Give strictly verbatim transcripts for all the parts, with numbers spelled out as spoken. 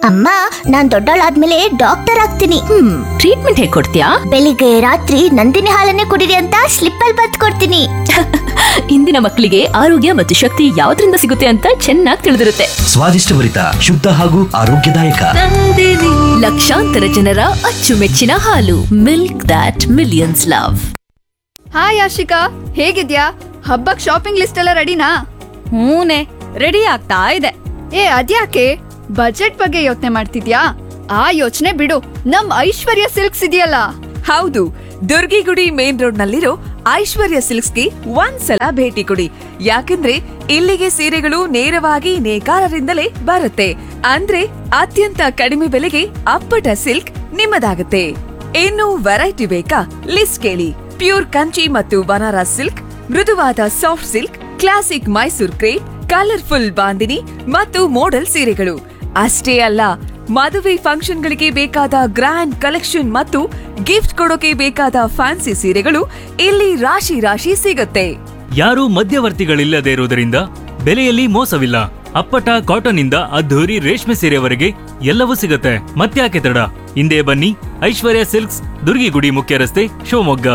ಅಮ್ಮ, ನಾನ್ ದೊಡ್ಡವಳಾದ್ಮೇಲೆ ಡಾಕ್ಟರ್ ಆಗ್ತೀನಿ. ಹ್ಮ್ ಟ್ರೀಟ್ಮೆಂಟ್ ಹೇಗ್ ಕೊಡ್ತೀಯಾ? ಬೆಳಿಗ್ಗೆ ರಾತ್ರಿ ನಂದಿನಿ ಹಾಲನ್ನೇ ಕುಡಿರಿ ಅಂತ ಸ್ಲಿಪ್ ಅಲ್ಲಿ ಬತ್ ಕೊಡ್ತೀನಿ. ಇಂದಿನ ಮಕ್ಕಳಿಗೆ ಆರೋಗ್ಯ ಮತ್ತು ಶಕ್ತಿ ಯಾವ್ದ್ರಿಂದ ಸಿಗುತ್ತೆ ಅಂತ ಚೆನ್ನಾಗಿ ತಿಳಿದಿರುತ್ತೆ. ಸ್ವಾದಿಷ್ಟಭರಿತ, ಶುದ್ಧ ಹಾಗೂ ಆರೋಗ್ಯದಾಯಕ ಲಕ್ಷಾಂತರ ಜನರ ಅಚ್ಚುಮೆಚ್ಚಿನ ಹಾಲು. Milk that millions love. Hi Ashika, ಹೇಗಿದ್ಯಾ? ಹಬ್ಬಕ್ ಶಾಪಿಂಗ್ ಲಿಸ್ಟ್ ಎಲ್ಲ ರೆಡಿನಾ? ಹೂನೆ, ರೆಡಿ ಆಗ್ತಾ ಇದೆ. ಏ ಅದ್ಯಾಕೆ ಬಜೆಟ್ ಬಗ್ಗೆ ಯೋಚನೆ ಮಾಡ್ತಿದ್ಯಾ? ಆ ಯೋಚನೆ ಬಿಡು, ನಮ್ ಐಶ್ವರ್ಯ ಸಿಲ್ಕ್ಸ್ ಇದೆಯಲ್ಲ. ಹೌದು, ದುರ್ಗಿಗುಡಿ ಮೇನ್ ರೋಡ್ ನಲ್ಲಿರೋ ಐಶ್ವರ್ಯ ಸಿಲ್ಕ್ಸ್ಗೆ ಒಂದ್ಸಲ ಭೇಟಿ ಕೊಡಿ. ಯಾಕಂದ್ರೆ ಇಲ್ಲಿಗೆ ಸೀರೆಗಳು ನೇರವಾಗಿ ನೇಕಾರರಿಂದಲೇ ಬರುತ್ತೆ. ಅಂದ್ರೆ ಅತ್ಯಂತ ಕಡಿಮೆ ಬೆಲೆಗೆ ಅಪ್ಪಟ ಸಿಲ್ಕ್ ನಿಮ್ಮದಾಗುತ್ತೆ. ಇನ್ನು ವೆರೈಟಿ ಬೇಕಾ? ಲಿಸ್ಟ್ ಕೇಳಿ. ಪ್ಯೂರ್ ಕಂಚಿ ಮತ್ತು ಬನಾರಸ್ ಸಿಲ್ಕ್, ಮೃದುವಾದ soft silk, classic Mysore crepe, colourful bandhani ಮತ್ತು ಮೋಡಲ್ ಸೀರೆಗಳು ಅಷ್ಟೇ ಅಲ್ಲ, ಮದುವೆ ಫಂಕ್ಷನ್ಗಳಿಗೆ ಬೇಕಾದ ಗ್ರ್ಯಾಂಡ್ ಕಲೆಕ್ಷನ್ ಮತ್ತು ಗಿಫ್ಟ್ ಕೊಡೋಕೆ ಬೇಕಾದ ಫ್ಯಾನ್ಸಿ ಸೀರೆಗಳು ಇಲ್ಲಿ ರಾಶಿ ರಾಶಿ ಸಿಗುತ್ತೆ. ಯಾರೂ ಮಧ್ಯವರ್ತಿಗಳಿಲ್ಲದೆ ಇರುವುದರಿಂದ ಬೆಲೆಯಲ್ಲಿ ಮೋಸವಿಲ್ಲ. ಅಪ್ಪಟ ಕಾಟನ್ ಇಂದ ಅದ್ಧೂರಿ ರೇಷ್ಮೆ ಸೀರೆವರೆಗೆ ಎಲ್ಲವೂ ಸಿಗುತ್ತೆ. ಮತ್ತ್ಯಾಕೆ ತಡ, ಹಿಂದೆ ಬನ್ನಿ. ಐಶ್ವರ್ಯ ಸಿಲ್ಕ್ಸ್, ದುರ್ಗಿಗುಡಿ ಮುಖ್ಯ ರಸ್ತೆ, ಶಿವಮೊಗ್ಗ.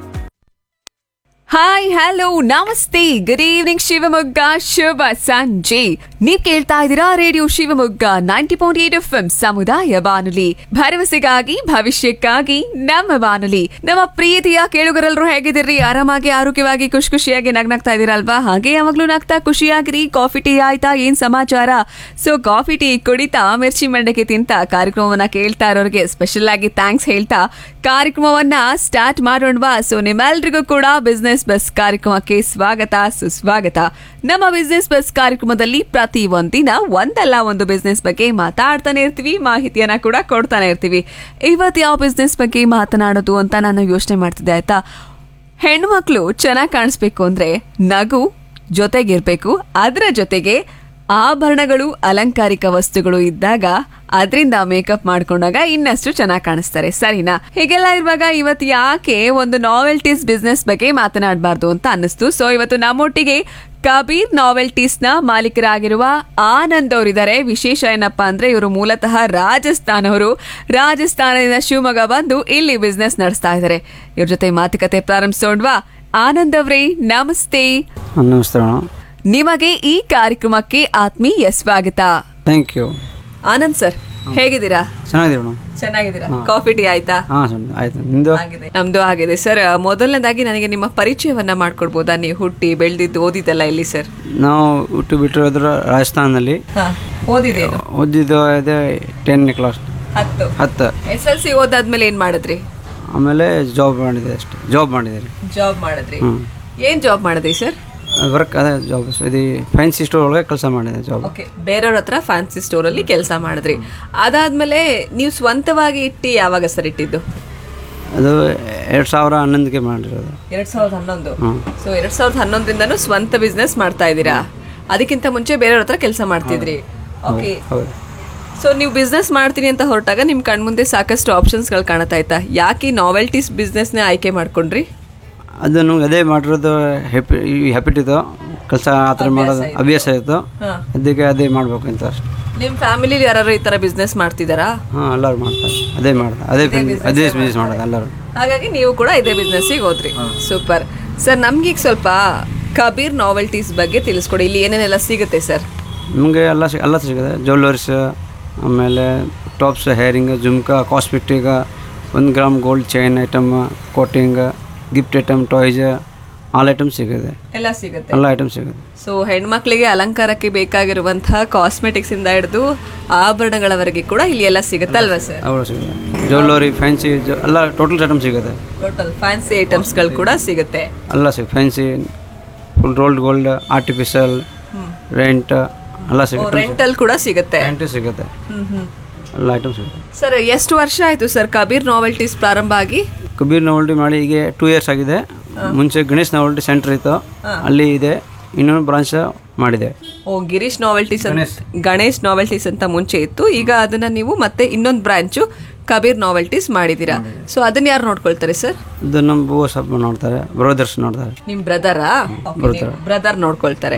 ಹಾಯ್, ಹಲೋ, ನಮಸ್ತೆ, ಗುಡ್ ಈವ್ನಿಂಗ್ ಶಿವಮೊಗ್ಗ, ಶುಭ ಸಂಜೆ. ನೀವ್ ಕೇಳ್ತಾ ಇದ್ದೀರಾ radio Shivamogga ninety point eight F M ಸಮುದಾಯ ಬಾನುಲಿ, ಭರವಸೆಗಾಗಿ ಭವಿಷ್ಯಕ್ಕಾಗಿ ನಮ್ಮ ಬಾನುಲಿ. ನಮ್ಮ ಪ್ರೀತಿಯ ಕೇಳುಗರೆಲ್ಲರೂ ಹೇಗಿದ್ದೀರಿ? ಆರಾಮಾಗಿ, ಆರೋಗ್ಯವಾಗಿ, ಖುಷಿ ಖುಷಿಯಾಗಿ ನಗ್ನಾಗ್ತಾ ಇದೀರಲ್ವಾ? ಹಾಗೆ ಯಾವಾಗ್ಲೂ ನಗ್ತಾ ಖುಷಿಯಾಗಿರಿ. ಕಾಫಿ ಟೀ ಆಯ್ತಾ? ಏನ್ ಸಮಾಚಾರ? ಸೊ ಕಾಫಿ ಟೀ ಕುಡಿತಾ, ಮಿರ್ಚಿ ಮಂಡಕ್ಕೆ ತಿಂತ ಕಾರ್ಯಕ್ರಮವನ್ನ ಕೇಳ್ತಾ ಇರೋರಿಗೆ ಸ್ಪೆಷಲ್ ಆಗಿ ಥ್ಯಾಂಕ್ಸ್ ಹೇಳ್ತಾ ಕಾರ್ಯಕ್ರಮವನ್ನ ಸ್ಟಾರ್ಟ್ ಮಾಡೋಣವಾ? ಸೊ ನಿಮ್ಮೆಲ್ರಿಗೂ ಕೂಡ ಬಿಸ್ನೆಸ್ ಬಸ್ ಕಾರ್ಯಕ್ರಮಕ್ಕೆ ಸ್ವಾಗತ, ಸುಸ್ವಾಗತ. ನಮ್ಮ ಬಿಸ್ನೆಸ್ ಬಸ್ ಕಾರ್ಯಕ್ರಮದಲ್ಲಿ ಪ್ರತಿ ಒಂದಿನ ಒಂದಲ್ಲ ಒಂದು ಬಿಸ್ನೆಸ್ ಬಗ್ಗೆ ಮಾತಾಡ್ತಾನೆ ಇರ್ತೀವಿ, ಮಾಹಿತಿಯನ್ನ ಕೂಡ ಕೊಡ್ತಾನೆ ಇರ್ತೀವಿ. ಇವತ್ತು ಯಾವ ಬಿಸ್ನೆಸ್ ಬಗ್ಗೆ ಮಾತನಾಡೋದು ಅಂತ ನಾನು ಯೋಚನೆ ಮಾಡ್ತಿದ್ದೆ. ಆಯ್ತಾ, ಹೆಣ್ಮಕ್ಳು ಚೆನ್ನಾಗಿ ಕಾಣಿಸ್ಬೇಕು ಅಂದ್ರೆ ನಗು ಜೊತೆಗಿರ್ಬೇಕು. ಅದರ ಜೊತೆಗೆ ಆಭರಣಗಳು, ಅಲಂಕಾರಿಕ ವಸ್ತುಗಳು ಇದ್ದಾಗ ಅದರಿಂದ ಮೇಕಪ್ ಮಾಡ್ಕೊಂಡಾಗ ಇನ್ನಷ್ಟು ಚೆನ್ನಾಗಿ ಕಾಣಿಸ್ತಾರೆ. ಸರಿನಾ? ಹೀಗೆಲ್ಲ ಇರುವಾಗ ಇವತ್ತು ಯಾಕೆ ಒಂದು ನಾವೆಲ್ಟೀಸ್ ಬಿಸ್ನೆಸ್ ಬಗ್ಗೆ ಮಾತನಾಡಬಾರ್ದು ಅಂತ ಅನ್ನಿಸ್ತು. ಸೊ ಇವತ್ತು ನಮ್ಮೊಟ್ಟಿಗೆ ಕಬೀರ್ ನಾವೆಲ್ಟೀಸ್ ನ ಮಾಲೀಕರಾಗಿರುವ ಆನಂದ್ ಅವರಿದ್ದಾರೆ. ವಿಶೇಷ ಏನಪ್ಪಾ ಅಂದ್ರೆ ಇವರು ಮೂಲತಃ ರಾಜಸ್ಥಾನವರು. ರಾಜಸ್ಥಾನದಿಂದ ಶಿವಮೊಗ್ಗ ಬಂದು ಇಲ್ಲಿ ಬಿಸ್ನೆಸ್ ನಡೆಸ್ತಾ ಇದ್ದಾರೆ. ಇವ್ರ ಜೊತೆ ಮಾತುಕತೆ ಪ್ರಾರಂಭಿಸೋಣವಾ? ಆನಂದ್ ಅವರೇ, ನಮಸ್ತೆ. ನಮಸ್ತೆ. ನಿಮಗೆ ಈ ಕಾರ್ಯಕ್ರಮಕ್ಕೆ ಆತ್ಮೀಯ ಸ್ವಾಗತ. Thank you. ಆನಂದ್ ಸರ್, ಹೇಗಿದ್ದೀರಾ? ಚೆನ್ನಾಗಿದ್ದೀವಿ. ಚೆನ್ನಾಗಿದ್ದೀರಾ? ಕಾಫಿ ಟೀ ಆಯ್ತಾ? ಆಯ್ತು, ನಿಮ್ದು? ನಮ್ದು ಆಗಿದೆ ಸರ್. ಮೊದಲನೇದಾಗಿ ನನಗೆ ನಿಮ್ಮ ಪರಿಚಯವನ್ನ ಮಾಡ್ಕೊಡ್ಬೋದಾ? ನೀವು ಹುಟ್ಟಿ ಬೆಳೆದಿದ್ದು ಓದಿದ್ದೆಲ್ಲ ಎಲ್ಲಿ ಸರ್? ನಾವು ಹುಟ್ಟು ಬಿಟ್ಟಿರೋದ್ರ ರಾಜಸ್ಥಾನದಲ್ಲಿ. ಓದಿದ್ದೇನು? ಓದಿದ್ದು ಅದೇ ಟೆನ್ನೇ ಕ್ಲಾಸ್, ಹತ್ತು ಹತ್ತು ಎಸ್ ಎಲ್ ಸಿ ಓದಾದ್ಮೇಲೆ ಏನ್ ಮಾಡಿದ್ರಿ? ಆಮೇಲೆ ಜಾಬ್ ಮಾಡಿದೆ ಅಷ್ಟೇ. ಜಾಬ್ ಮಾಡಿದ್ದೀರಿ? ಜಾಬ್ ಮಾಡಿದ್ರಿ. ಏನ್ ಜಾಬ್ ಮಾಡಿದ್ರಿ ಸರ್? ವರ್ಕ್ ಅದೇ ಜಾಬ್, ಇದು ಫ್ಯಾನ್ಸಿ ಸ್ಟೋರ್ ಒಳಗೆ ಕೆಲಸ ಮಾಡಿದೆ ಜಾಬ್. ಓಕೆ, ಬೇರೆಯವ್ರ ಹತ್ರ ಫ್ಯಾನ್ಸಿ ಸ್ಟೋರ್ ಅಲ್ಲಿ ಕೆಲಸ ಮಾಡಿದ್ರಿ. ಅದಾದ್ಮೇಲೆ ನೀವು ಸ್ವಂತವಾಗಿ ಇಟ್ಟಿ ಯಾವಾಗ ಸರ್ ಇಟ್ಟಿದ್ದು? ಅದು ಎರಡ್ ಸಾವಿರ ಹನ್ನೊಂದಕ್ಕೆ ಮಾಡಿರೋದು. ಎರಡ್ ಸಾವಿರದ ಹನ್ನೊಂದು. ಸೊ ಎರಡ್ ಸಾವಿರದ ಹನ್ನೊಂದರಿಂದನೂ ಸ್ವಂತ ಬಿಸ್ನೆಸ್ ಮಾಡ್ತಾ ಇದ್ದೀರಾ? ಅದಕ್ಕಿಂತ ಮುಂಚೆ ಬೇರೆಯವ್ರ ಹತ್ರ ಕೆಲಸ ಮಾಡ್ತಿದ್ರಿ. ಓಕೆ. ಸೊ ನೀವು ಬಿಸ್ನೆಸ್ ಮಾಡ್ತೀನಿ ಅಂತ ಹೊರಟಾಗ ನಿಮ್ ಕಣ್ಮುಂದೆ ಸಾಕಷ್ಟು ಆಪ್ಷನ್ಸ್ಗಳು ಕಾಣತಾ ಇತ್ತಾ? ಯಾಕೆ ನಾವೆಲ್ಟೀಸ್ ಬಿಸ್ನೆಸ್ನ ಆಯ್ಕೆ ಮಾಡ್ಕೊಂಡ್ರಿ? ಅದು ನಮ್ಗೆ ಅದೇ ಮಾಡಿರೋದು ಹ್ಯಾಪಿ ಹ್ಯಾಪಿಟ್ ಇತ್ತು, ಕೆಲಸ ಆ ಥರ ಮಾಡೋದು ಅಭ್ಯಾಸ ಇತ್ತು, ಅದಕ್ಕೆ ಅದೇ ಮಾಡ್ಬೇಕು ಅಂತ ಅಷ್ಟೇ. ನಿಮ್ಮ ಫ್ಯಾಮಿಲಿಲಿ ಯಾರು ಈ ಥರ ಬಿಸ್ನೆಸ್ ಮಾಡ್ತಿದ್ದಾರಾ? ಹಾಂ, ಎಲ್ಲರೂ ಮಾಡ್ತಾರೆ. ಅದೇ ಮಾಡ್ತಾರೆ, ಅದೇ ಅದೇ ಬಿಸ್ನೆಸ್ ಮಾಡೋದು ಎಲ್ಲರೂ. ಹಾಗಾಗಿ ನೀವು ಕೂಡ ಇದೇ ಬಿಸ್ನೆಸ್ಸಿಗೆ ಹೋದ್ರಿ. Super sir. ನಮ್ಗೆ ಈಗ ಸ್ವಲ್ಪ ಕಬೀರ್ ನಾವೆಲ್ಟೀಸ್ ಬಗ್ಗೆ ತಿಳಿಸ್ಕೊಡಿ. ಇಲ್ಲಿ ಏನೇನೆಲ್ಲ ಸಿಗುತ್ತೆ ಸರ್? ನಮಗೆ ಎಲ್ಲ ಎಲ್ಲ ಸಿಗುತ್ತೆ. ಜ್ಯುವೆಲ್ಲರ್ಸ್, ಆಮೇಲೆ ಟಾಪ್ಸ್, ಹೇರಿಂಗ್, ಜುಮ್ಕಾ, ಕಾಸ್ಮೆಟಿಕ್, ಒಂದು gram gold chain item, coating, gift item, toys, all item ಸಿಗುತ್ತೆ. ಎಲ್ಲ ಸಿಗುತ್ತೆ, ಎಲ್ಲ ಐಟಮ್ ಸಿಗುತ್ತೆ. ಸೊ ಹೆಣ್ಮಕ್ಳಿಗೆ ಅಲಂಕಾರಕ್ಕೆ ಬೇಕಾಗಿರುವಂತಹ ಕಾಸ್ಮೆಟಿಕ್ಸ್ ಇಂದ ಹಿಡಿದು ಆಭರಣಗಳವರೆಗೆ ಕೂಡ ಇಲ್ಲಿ ಎಲ್ಲ ಸಿಗುತ್ತಲ್ವಾ ಸರ್? ಅವರು ಸಿಗುತ್ತೆ. ಜ್ಯುವೆಲ್ಲರಿ, ಫ್ಯಾನ್ಸಿ ಎಲ್ಲ ಟೋಟಲ್ ಐಟಮ್ ಸಿಗುತ್ತೆ. ಟೋಟಲ್ ಫ್ಯಾನ್ಸಿ ಐಟಮ್ಸ್ಗಳು ಕೂಡ ಸಿಗುತ್ತೆ. ಎಲ್ಲ ಸಿಗುತ್ತೆ. Fancy, full rolled gold, artificial, rent ಎಲ್ಲ ಸಿಗುತ್ತೆ. ರೆಂಟಲ್ ಕೂಡ ಸಿಗುತ್ತೆ. ರೆಂಟ್ ಸಿಗುತ್ತೆ, ಎಲ್ಲ ಐಟಮ್ ಸಿಗುತ್ತೆ. ಸರ್ ಎಷ್ಟು ವರ್ಷ ಆಯ್ತು ಸರ್ ಕಬೀರ್ ನಾವೆಲ್ಟೀಸ್ ಪ್ರಾರಂಭ ಆಗಿ? ಕಬೀರ್ ನಾವೆಲ್ಟಿ ಮಾಡಿ ಈಗ ಟೂ ಇಯರ್ಸ್ ಆಗಿದೆ. ಮುಂಚೆ ಗಣೇಶ್ ನಾವೆಲ್ಟಿ ಸೆಂಟರ್ ಇತ್ತು, ಅಲ್ಲಿ ಇದೆ. ಇನ್ನೊಂದು ಬ್ರಾಂಚ್ ಮಾಡಿದೆ. ಓ, ಗಿರೀಶ್ ನಾವೆಲ್ಟೀಸ್, ಗಣೇಶ್ ನಾವೆಲ್ಟೀಸ್ ಅಂತ ಮುಂಚೆ ಇತ್ತು. ಈಗ ಅದನ್ನ ನೀವು ಮತ್ತೆ ಇನ್ನೊಂದು ಬ್ರಾಂಚು ಕಬೀರ್ ನಾವೆಲ್ಟೀಸ್ ಮಾಡಿದೀರಾ. ಸೊ ಅದನ್ನ ಯಾರು ನೋಡ್ಕೊಳ್ತಾರೆ ಸರ್? ಇದು ನಮ್ಮ ಬೋ ಸ್ವಲ್ಪ ನೋಡ್ತಾರೆ, ಬ್ರದರ್ಸ್ ನೋಡ್ತಾರೆ. ನಿಮ್ ಬ್ರದರಾ? ಬ್ರದರ್ ನೋಡ್ಕೊಳ್ತಾರೆ.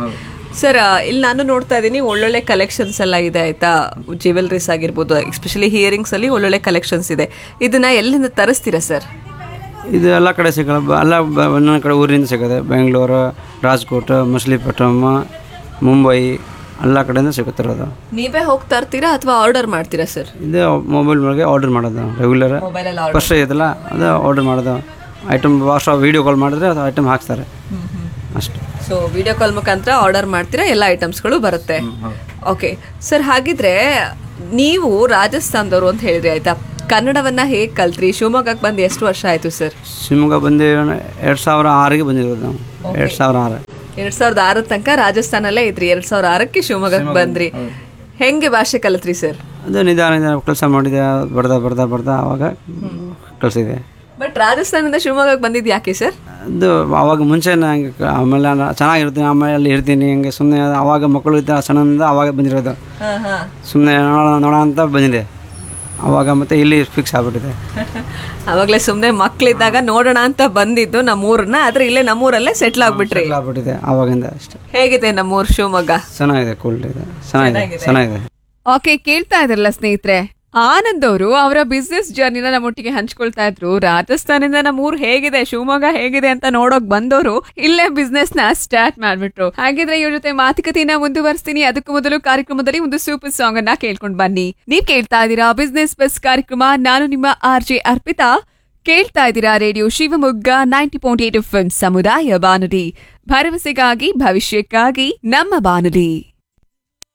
ಸರ್ ಇಲ್ಲಿ ನಾನು ನೋಡ್ತಾ ಇದ್ದೀನಿ ಒಳ್ಳೊಳ್ಳೆ ಕಲೆಕ್ಷನ್ಸ್ ಎಲ್ಲ ಇದೆ ಆಯ್ತಾ, ಜ್ಯುವೆಲ್ರೀಸ್ ಆಗಿರ್ಬೋದು, ಎಸ್ಪೆಷಲಿ ಹಿಯರಿಂಗ್ಸ್ ಅಲ್ಲಿ ಒಳ್ಳೊಳ್ಳೆ ಕಲೆಕ್ಷನ್ಸ್ ಇದೆ. ಇದನ್ನ ಎಲ್ಲಿಂದ ತರಿಸ್ತೀರಾ ಸರ್? ಇದು ಎಲ್ಲ ಕಡೆ ಸಿಗಲ್ಲ, ಬ- ಎಲ್ಲ ಬ- ಒಂದೊಂದು ಕಡೆ ಊರಿಂದ ಸಿಗುತ್ತೆ. ಬೆಂಗಳೂರು, ರಾಜ್ಕೋಟ್, ಮಚಿಲಿಪಟ್ಟಣ, ಮುಂಬೈ ಎಲ್ಲ ಕಡೆಯಿಂದ ಸಿಗುತ್ತಿರೋದು. ನೀವೇ ಹೋಗಿ ತರ್ತೀರಾ ಅಥವಾ ಆರ್ಡರ್ ಮಾಡ್ತೀರಾ ಸರ್? ಇದು ಮೊಬೈಲ್ ಒಳಗೆ ಆರ್ಡರ್ ಮಾಡೋದು ರೆಗ್ಯುಲರ್. ಫಸ್ಟ್ ಇದೆಲ್ಲ ಅದು ಆರ್ಡರ್ ಮಾಡೋದು. ಐಟಮ್ ಭಾಷ ವೀಡಿಯೋ ಕಾಲ್ ಮಾಡಿದ್ರೆ ಅದು ಐಟಮ್ ಹಾಕ್ತಾರೆ ಅಷ್ಟೇ. ಸೊ ವಿಡಿಯೋ ಕಾಲ್ ಮುಖಾಂತರ ಆರ್ಡರ್ ಮಾಡ್ತೀರಾ, ಎಲ್ಲ ಐಟಮ್ಸ್ಗಳು ಬರುತ್ತೆ. ಓಕೆ ಸರ್, ಹಾಗಿದ್ರೆ ನೀವು ರಾಜಸ್ಥಾನದವರು ಅಂತ ಹೇಳಿದ್ರಿ ಆಯ್ತಾ, ಕನ್ನಡವನ್ನ ಹೇಗೆ ಕಲ್ತ್ರಿ? ಶಿವಮೊಗ್ಗಕ್ಕೆ ಬಂದು ಎಷ್ಟು ವರ್ಷ ಆಯ್ತು ಸರ್? ಶಿವಮೊಗ್ಗ ಬಂದು ಎರಡು ಸಾವಿರ ಆರಿಗೆ ಬಂದಿರೋದು ನಾವು. ಎರಡು ಸಾವಿರ ಆರು ಎರಡ್ ಸಾವಿರದ ಆರ ತನಕ ರಾಜಸ್ಥಾನಲ್ಲೇ ಇದ್ರಿ. ಎರಡ್ ಸಾವಿರದ ಆರಕ್ಕೆ ಶಿವಮೊಗ್ಗಕ್ಕೆ ಬಂದ್ರಿ. ಹೆಂಗೆ ಭಾಷೆ ಕಲಿತ್ರಿ ಸರ್? ಅದು ನಿಧಾನ ನಿಧಾನ ಕೆಲಸ ಮಾಡಿದೆ, ಬರ್ದಾ ಬರ್ದಾ ಬರ್ದಾ ಆವಾಗ ಕಲಿಸಿದೆ. ಬಟ್ ರಾಜಸ್ಥಾನದಿಂದ ಶಿವಮೊಗ್ಗಕ್ಕೆ ಬಂದಿದ್ದು ಯಾಕೆ ಸರ್? ಅದು ಆವಾಗ ಮುಂಚೆ ನಂಗೆ ಆಮೇಲೆ ನಾನು ಚೆನ್ನಾಗಿರ್ತೀನಿ, ಆಮೇಲೆ ಅಲ್ಲಿ ಇರ್ತೀನಿ ಹಂಗೆ ಸುಮ್ಮನೆ. ಆವಾಗ ಮಕ್ಕಳು ಇದ್ದ ಸಣ್ಣದಿಂದ ಆವಾಗ ಬಂದಿರೋದು, ಸುಮ್ಮನೆ ನೋಡೋಣ ನೋಡೋಣ ಅಂತ ಬಂದಿದೆ. ಆವಾಗ ಮತ್ತೆ ಇಲ್ಲಿ ಫಿಕ್ಸ್ ಆಗ್ಬಿಟ್ಟಿದೆ. ಅವಾಗಲೇ ಸುಮ್ಮನೆ ಮಕ್ಕಳಿದ್ದಾಗ ನೋಡೋಣ ಅಂತ ಬಂದಿದ್ದು ನಮ್ಮೂರನ್ನ, ಆದ್ರೆ ಇಲ್ಲೇ ನಮ್ಮೂರಲ್ಲೇ ಸೆಟ್ಲ್ ಆಗ್ಬಿಟ್ರಿ. ಆಗ್ಬಿಟ್ಟಿದೆ ಆವಾಗಿಂದ ಅಷ್ಟೇ. ಹೇಗಿದೆ ನಮ್ಮೂರು ಶಿವಮೊಗ್ಗ? ಚೆನ್ನಾಗಿದೆ, ಕೂಲ್ ಇದೆ, ಚೆನ್ನಾಗಿದೆ ಚೆನ್ನಾಗಿದೆ. ಓಕೆ, ಕೇಳ್ತಾ ಇದ್ರಲ್ಲ ಸ್ನೇಹಿತರೆ, ಆನಂದ್ ಅವರು ಅವರ ಬಿಸ್ನೆಸ್ ಜರ್ನಿನ ನಮ್ಮೊಟ್ಟಿಗೆ ಹಂಚ್ಕೊಳ್ತಾ ಇದ್ರು. ರಾಜಸ್ಥಾನದಿಂದ ನಮ್ಮ ಊರು ಹೇಗಿದೆ, ಶಿವಮೊಗ್ಗ ಹೇಗಿದೆ ಅಂತ ನೋಡೋಕ್ ಬಂದವರು ಇಲ್ಲೇ ಬಿಸ್ನೆಸ್ ನ ಸ್ಟಾರ್ಟ್ ಮಾಡ್ಬಿಟ್ರು. ಹಾಗಿದ್ರೆ ಇವ್ರ ಜೊತೆ ಮಾತುಕತೆನ ಮುಂದುವರಿಸ್ತೀನಿ. ಅದಕ್ಕೂ ಮೊದಲು ಕಾರ್ಯಕ್ರಮದಲ್ಲಿ ಒಂದು ಸೂಪರ್ ಸಾಂಗ್ ಅನ್ನ ಕೇಳ್ಕೊಂಡ್ ಬನ್ನಿ. ನೀವ್ ಕೇಳ್ತಾ ಇದ್ದೀರಾ ಬಿಸ್ನೆಸ್ ಬಸ್ ಕಾರ್ಯಕ್ರಮ. ನಾನು ನಿಮ್ಮ ಆರ್ ಜೆ ಅರ್ಪಿತಾ. ಕೇಳ್ತಾ ಇದ್ದೀರಾ radio Shivamogga ninety point eight F M ಸಮುದಾಯ ಬಾನುಲಿ, ಭರವಸೆಗಾಗಿ ಭವಿಷ್ಯಕ್ಕಾಗಿ ನಮ್ಮ ಬಾನುಲಿ.